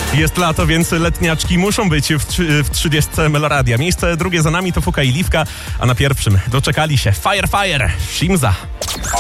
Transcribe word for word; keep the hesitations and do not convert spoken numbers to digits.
Jest lato, więc letniaczki muszą być w, trzy, w trzydziestce Meloradia. Miejsce drugie za nami to Fuka i Liwka, a na pierwszym doczekali się Fire Fire, Shimza.